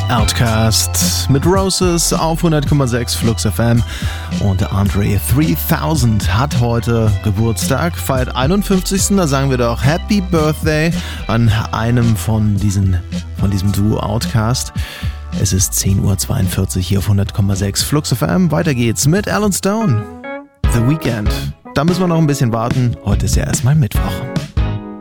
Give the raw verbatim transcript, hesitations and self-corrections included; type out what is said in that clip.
Outcast mit Roses auf hundert Komma sechs Flux F M und Andre dreitausend hat heute Geburtstag, feiert einundfünfzigsten Da sagen wir doch Happy Birthday an einem von diesen, von diesem Duo Outcast. Es ist zehn Uhr zweiundvierzig hier auf hundert Komma sechs Flux F M. Weiter geht's mit Alan Stone. The Weeknd. Da müssen wir noch ein bisschen warten. Heute ist ja erstmal Mittwoch.